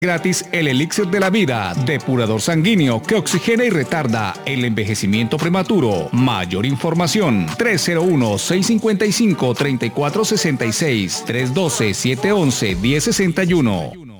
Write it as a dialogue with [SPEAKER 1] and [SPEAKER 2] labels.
[SPEAKER 1] Gratis el elixir de la vida, depurador sanguíneo que oxigena y retarda el envejecimiento prematuro. Mayor información, 301-655-3466, 312-711-1061.